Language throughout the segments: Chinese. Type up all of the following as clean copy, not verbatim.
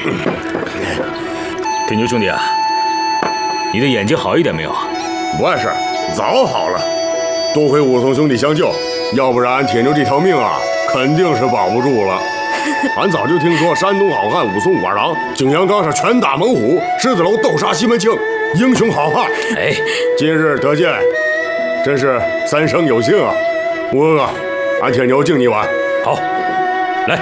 铁牛兄弟啊，你的眼睛好一点没有？ 完事，早好了。多亏武松兄弟相救，要不然铁牛这条命啊，肯定是保不住了。俺早就听说山东好汉武松寡郎，景阳冈上拳打猛虎，狮子楼斗杀西门庆，英雄好汉。 哎， 今日得见，真是三生有幸啊！吴哥哥，俺铁牛敬你碗。 好，来。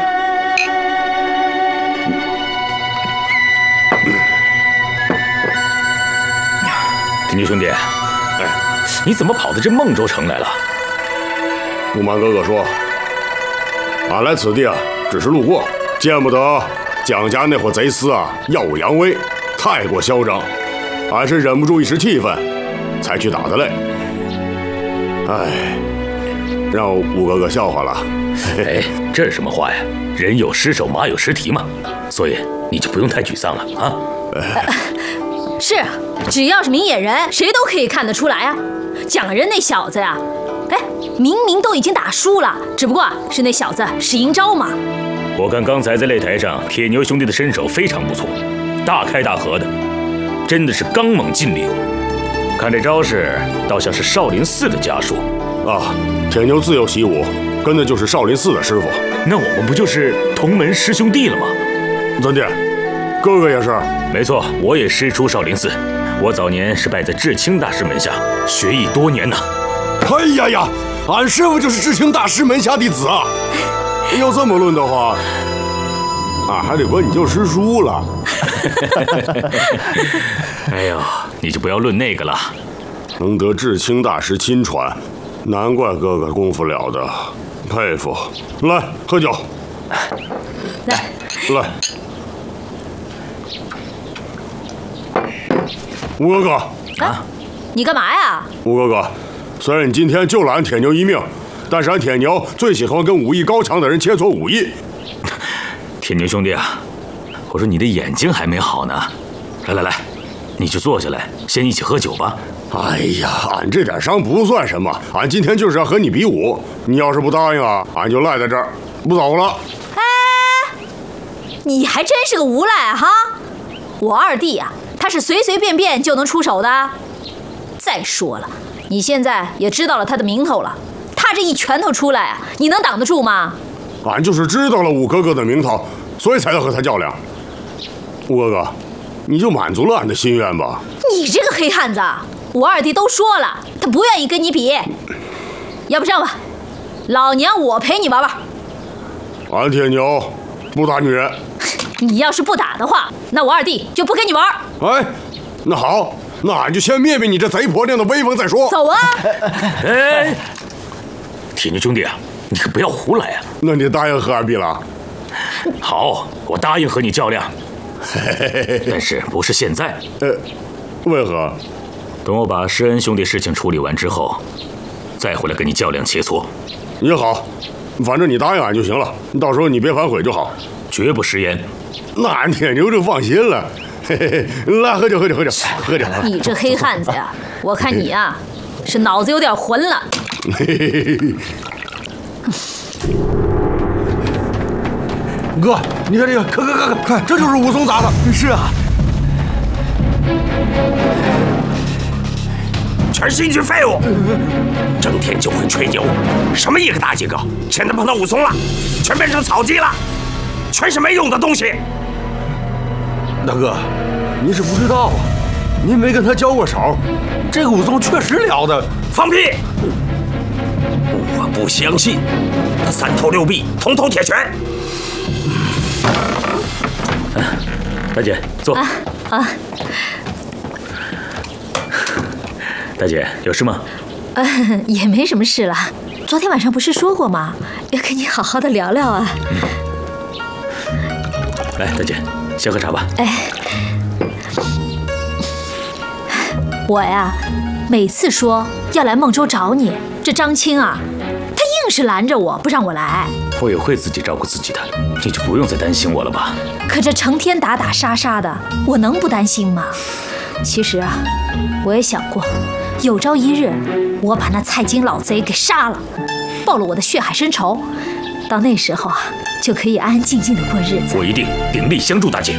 铁牛兄弟，你怎么跑到这孟州城来了？ 不瞒哥哥说，俺来此地啊，只是路过，见不得蒋家那伙贼厮啊耀武扬威，太过嚣张，俺是忍不住一时气愤，才去打的嘞。哎，让吴哥哥笑话了。 哎，这是什么话呀？人有失手，马有失蹄嘛。所以你就不用太沮丧了啊。 是，只要是明眼人，谁都可以看得出来啊。蒋人那小子呀，哎，明明都已经打输了，只不过是那小子使阴招嘛。 我看刚才在擂台上，铁牛兄弟的身手非常不错，大开大合的，真的是刚猛劲利。看这招式，倒像是少林寺的家术啊。铁牛自幼习武，跟的就是少林寺的师傅。 那我们不就是同门师兄弟了吗？ 怎的？哥哥也是？ 没错，我也师出少林寺。我早年是拜在智清大师门下，学艺多年呐。 哎呀呀，俺师傅就是智清大师门下弟子啊。要这么论的话，俺还得管你叫师叔了。 哎呦，你就不要论那个了。 能得智清大师亲传，难怪哥哥功夫了得，佩服。来，喝酒。 来。 吴哥哥啊，你干嘛呀？ 吴哥哥，虽然你今天救了俺铁牛一命，但是俺铁牛最喜欢跟武艺高强的人切磋武艺。 铁牛兄弟啊，我说你的眼睛还没好呢。来，你就坐下来，先一起喝酒吧。 哎呀，俺这点伤不算什么，俺今天就是要和你比武。你要是不答应啊，俺就赖在这儿不走了。 哎，你还真是个无赖哈！我二弟呀，他是随随便便就能出手的。再说了，你现在也知道了他的名头了，他这一拳头出来啊，你能挡得住吗？ 俺就是知道了武哥哥的名头，所以才要和他较量。吴哥哥，你就满足了俺的心愿吧。 你这个黑汉子，我二弟都说了，他不愿意跟你比。要不这样吧，老娘我陪你玩玩。 俺铁牛不打女人。 你要是不打的话，那我二弟就不跟你玩。 哎，那好，那俺就先灭灭你这贼婆娘的威风再说。 走啊！ 哎，铁牛兄弟啊，你可不要胡来啊！ 那你答应和俺比了？ 好，我答应和你较量，但是不是现在？ 为何？ 等我把施恩兄弟事情处理完之后，再回来跟你较量切磋。 也好，反正你答应俺就行了，到时候你别反悔就好。 绝不食言。 那俺铁牛就放心了。嘿嘿嘿，来喝酒。 你这黑汉子呀，我看你呀是脑子有点混了。 哥，你看这个，看，这就是武松砸的。 是啊， 全是一群废物，整天就会吹牛，什么一个大金刚，现在碰到武松了，全变成草鸡了，全是没用的东西。 大哥，您是不知道啊，您没跟他交过手，这个武松确实了得。 放屁！我不相信，他三头六臂，通透铁拳。 大姐，坐。大姐，有事吗？ 也没什么事了。昨天晚上不是说过吗？要跟你好好的聊聊啊。 来，大姐，先喝茶吧。 哎，我呀，每次说要来孟州找你，这张青啊，他硬是拦着我不让我来。 我也会自己照顾自己的，你就不用再担心我了吧。 可这成天打打杀杀的，我能不担心吗？其实啊，我也想过，有朝一日我把那蔡京老贼给杀了，报了我的血海深仇，到那时候啊，就可以安安静静的过日子。 我一定鼎力相助大姐。